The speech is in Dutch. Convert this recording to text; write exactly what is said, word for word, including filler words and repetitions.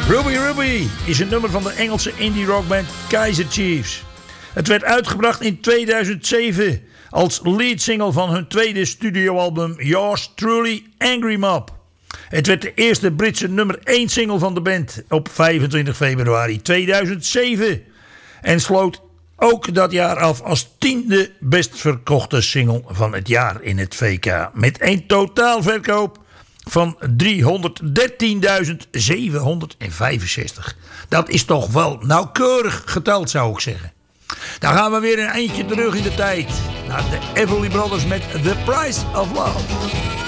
Ruby Ruby is een nummer van de Engelse indie rockband Kaiser Chiefs. Het werd uitgebracht in tweeduizend zeven als leadsingle van hun tweede studioalbum Yours Truly Angry Mob. Het werd de eerste Britse nummer één single van de band op vijfentwintig februari tweeduizend zeven. En sloot ook dat jaar af als tiende best verkochte single van het jaar in het V K. Met een totaalverkoop van driehonderddertienduizend zevenhonderdvijfenzestig. Dat is toch wel nauwkeurig geteld, zou ik zeggen. Dan gaan we weer een eindje terug in de tijd. Naar de Everly Brothers met The Price of Love.